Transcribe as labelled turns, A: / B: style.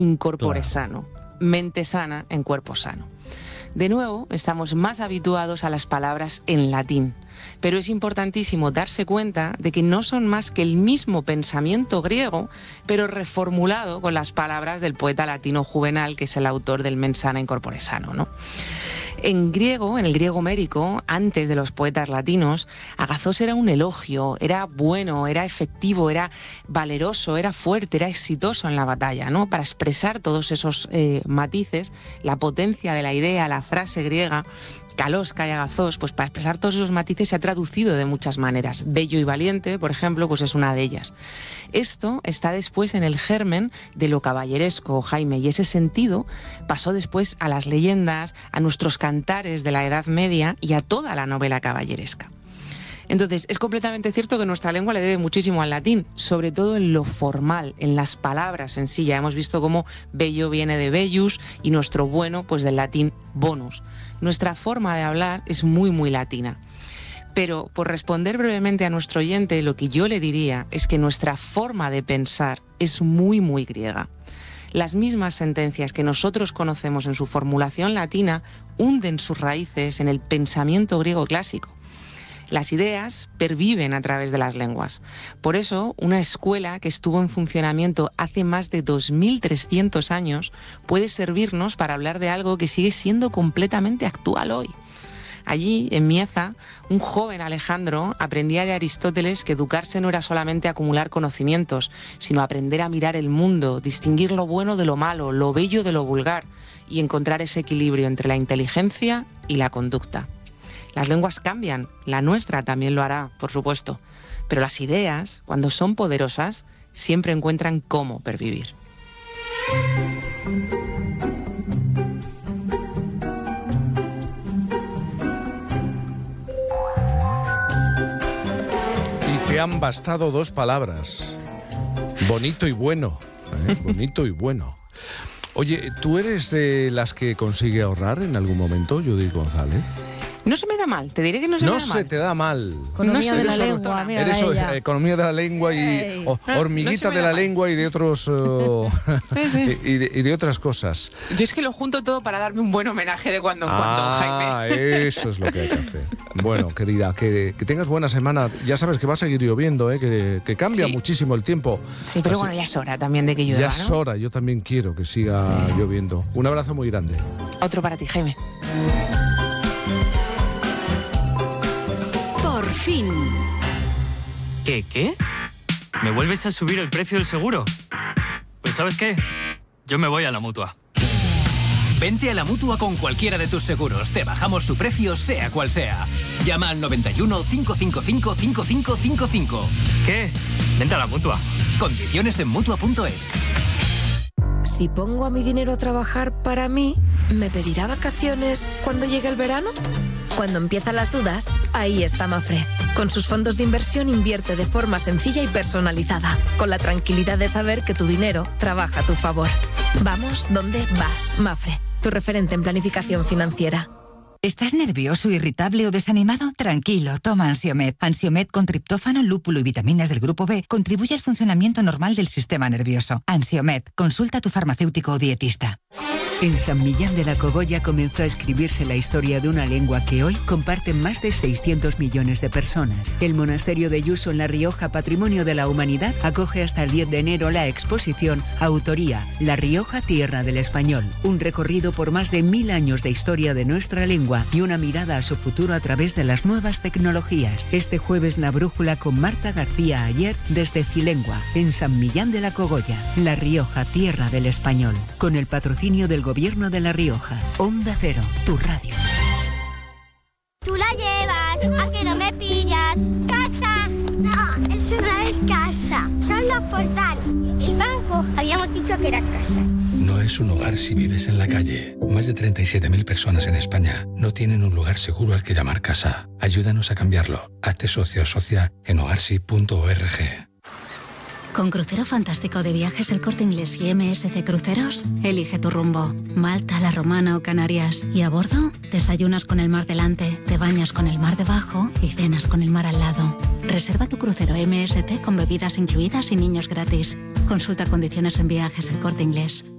A: in corpore sano, mente sana en cuerpo sano. De nuevo, estamos más habituados a las palabras en latín, pero es importantísimo darse cuenta de que no son más que el mismo pensamiento griego, pero reformulado con las palabras del poeta latino Juvenal, que es el autor del Mens Sana in corpore sano, ¿no? En griego, en el griego homérico, antes de los poetas latinos, agazos era un elogio, era bueno, era efectivo, era valeroso, era fuerte, era exitoso en la batalla, ¿no? Para expresar todos esos matices, la potencia de la idea, la frase griega, kalos kai agazos, pues para expresar todos esos matices se ha traducido de muchas maneras. Bello y valiente, por ejemplo, pues es una de ellas. Esto está después en el germen de lo caballeresco, Jaime, y ese sentido pasó después a las leyendas, a nuestros cantares de la Edad Media y a toda la novela caballeresca. Entonces, es completamente cierto que nuestra lengua le debe muchísimo al latín, sobre todo en lo formal, en las palabras en sí. Ya hemos visto cómo bello viene de bellus y nuestro bueno, pues del latín bonus. Nuestra forma de hablar es muy latina. Pero, por responder brevemente a nuestro oyente, lo que yo le diría es que nuestra forma de pensar es muy griega. Las mismas sentencias que nosotros conocemos en su formulación latina hunden sus raíces en el pensamiento griego clásico. Las ideas perviven a través de las lenguas. Por eso, una escuela que estuvo en funcionamiento hace más de 2300 años puede servirnos para hablar de algo que sigue siendo completamente actual hoy. Allí, en Mieza, un joven Alejandro aprendía de Aristóteles que educarse no era solamente acumular conocimientos, sino aprender a mirar el mundo, distinguir lo bueno de lo malo, lo bello de lo vulgar y encontrar ese equilibrio entre la inteligencia y la conducta. Las lenguas cambian, la nuestra también lo hará, por supuesto, pero las ideas, cuando son poderosas, siempre encuentran cómo pervivir.
B: Y te han bastado dos palabras, bonito y bueno, bonito y bueno. Oye, ¿tú eres de las que consigue ahorrar en algún momento, Judith González?
A: No se me da mal, te diré que no se me da mal.
B: No se te da mal.
C: Economía de la lengua, mira
B: eres
C: ella.
B: Economía de la lengua y hormiguita
A: no
B: de la lengua y de otros y de otras cosas.
A: Yo es que lo junto todo para darme un buen homenaje de cuando en cuando, Jaime.
B: Eso es lo que hay que hacer. Bueno, querida, que tengas buena semana. Ya sabes que va a seguir lloviendo, que cambia muchísimo el tiempo.
A: Sí, pero bueno, ya es hora también de que llueva,
B: Ya es hora, yo también quiero que siga lloviendo. Un abrazo muy grande.
A: Otro para ti, Jaime.
D: Por fin.
E: ¿Qué? ¿Me vuelves a subir el precio del seguro? Pues ¿sabes qué? Yo me voy a la Mutua.
F: Vente a la Mutua con cualquiera de tus seguros. Te bajamos su precio, sea cual sea. Llama al 91 555 5555.
E: ¿Qué? Vente a la Mutua.
F: Condiciones en Mutua.es.
G: Si pongo a mi dinero a trabajar para mí, ¿me pedirá vacaciones cuando llegue el verano? Cuando empiezan las dudas, ahí está Mafre. Con sus fondos de inversión invierte de forma sencilla y personalizada, con la tranquilidad de saber que tu dinero trabaja a tu favor. Vamos donde vas, Mafre, tu referente en planificación financiera.
H: ¿Estás nervioso, irritable o desanimado? Tranquilo, toma Ansiomed. Ansiomed con triptófano, lúpulo y vitaminas del grupo B contribuye al funcionamiento normal del sistema nervioso. Ansiomed, consulta a tu farmacéutico o dietista.
I: En San Millán de la Cogolla comenzó a escribirse la historia de una lengua que hoy comparten más de 600 millones de personas. El monasterio de Yuso en La Rioja, Patrimonio de la Humanidad, acoge hasta el 10 de enero la exposición Autoría, La Rioja, Tierra del Español. Un recorrido por más de 1000 años de historia de nuestra lengua y una mirada a su futuro a través de las nuevas tecnologías. Este jueves La Brújula con Marta García Ayer desde Cilengua, en San Millán de la Cogolla. La Rioja, Tierra del Español. Con el patrocinio del Gobierno de La Rioja. Onda Cero, tu radio.
J: Tú la llevas, a que no me pillas. ¡Casa! No, eso no es casa. Son los portales. El banco, habíamos dicho que era casa.
K: No es un hogar si vives en la calle. Más de 37.000 personas en España no tienen un lugar seguro al que llamar casa. Ayúdanos a cambiarlo. Hazte socio o socia en hogarsi.org.
L: Con Crucero Fantástico de Viajes El Corte Inglés y MSC Cruceros, elige tu rumbo. Malta, La Romana o Canarias. Y a bordo, desayunas con el mar delante, te bañas con el mar debajo y cenas con el mar al lado. Reserva tu crucero MSC con bebidas incluidas y niños gratis. Consulta condiciones en Viajes El Corte Inglés.